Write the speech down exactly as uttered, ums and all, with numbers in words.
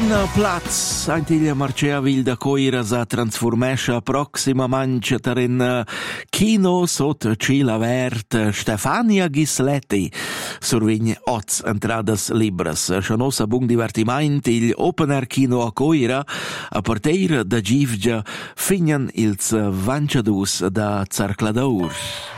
In Platz, antiglia Marcea Vilda Coira sa transformescha proximamente tarin Kino sot Cila Vert Stefania Ghisletti survign oz entradas libras. Chanosa bun divertiment il Open Air Kino a Coira a partir da Givgia fignan ils vanciadus da Zarcladaur.